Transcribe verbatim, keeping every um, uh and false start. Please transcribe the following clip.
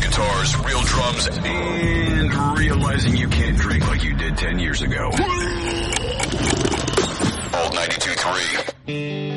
guitars, real drums, and realizing you can't drink like you did ten years ago. Old ninety-two point three.